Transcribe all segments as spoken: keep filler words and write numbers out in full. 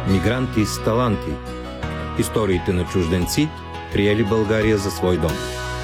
Мигранти с таланти. Историите на чужденци, приели България за свой дом.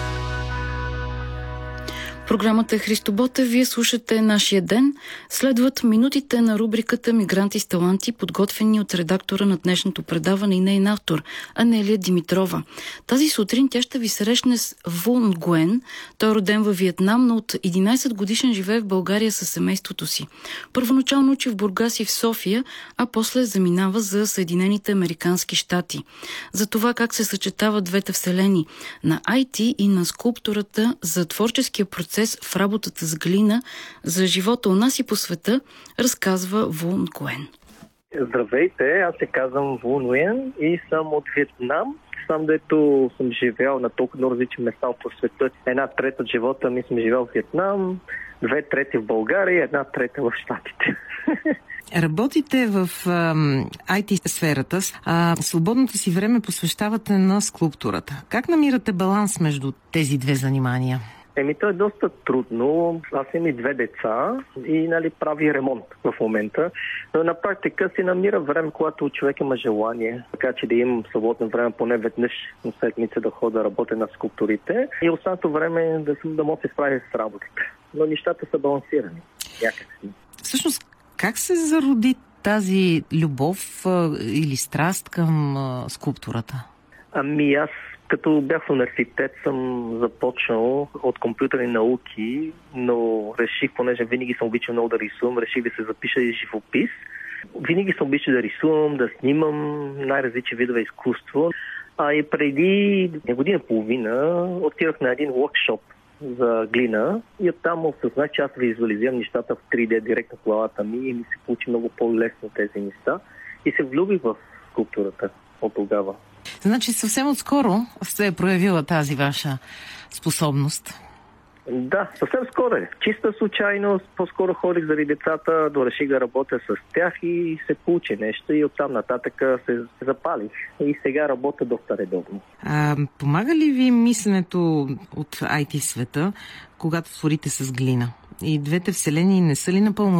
Програмата е Христо Ботев. Вие слушате Нашия ден. Следват минутите на рубриката Мигранти с таланти, подготвени от редактора на днешното предаване и нейн автор Анелия Димитрова. Тази сутрин тя ще ви срещне с Vu Nguyen. Той е роден във Виетнам, но от единайсет годишен живее в България със семейството си. Първоначално учи в Бургас и в София, а после заминава за Съединените американски щати. За това как се съчетават двете вселени на ай ти и на скулптурата, за творческия процес в работата с глина, за живота у нас и по света, разказва Vu Nguyen. Здравейте, аз се казвам Vu Nguyen и съм от Виетнам. Сам дето съм живял на толкова много различни места по света. Една трета от живота ми съм живял в Виетнам, две трети в България и една трета в Щатите. Работите в ай ти сферата, а свободното си време посвещавате на скулптурата. Как намирате баланс между тези две занимания? Еми, то е доста трудно. Аз имам и две деца и нали, прави ремонт в момента. Но на практика си намира време, когато човек има желание. Така че да имам свободно време поне веднъж на седмица да ходя да работя на скулптурите. И останалото време да, да мога да се справя с работата. Но нещата са балансирани. Някакси. Всъщност, как се зароди тази любов а, или страст към а, скулптурата? Ами аз като бях в университет съм започнал от компютърни науки, но реших, понеже винаги съм обичал много да рисувам, реших да се запиша и живопис. Винаги съм обичал да рисувам, да снимам най-различни видове изкуство. А и преди година и половина отидох на един workshop за глина и оттам осъзнах, че аз визуализирам нещата в три Д директно в главата ми и ми се получи много по-лесно тези неща. И се влюбих в скулптурата от тогава. Значи съвсем отскоро се е проявила тази ваша способност. Да, съвсем скоро е. Чиста случайност, по-скоро ходих заради децата, дореших да работя с тях и се получи нещо и оттам нататък се запалих. И сега работя доста редовно. А, помага ли ви мисленето от ай ти света, когато творите с глина? И двете вселени не са ли напълно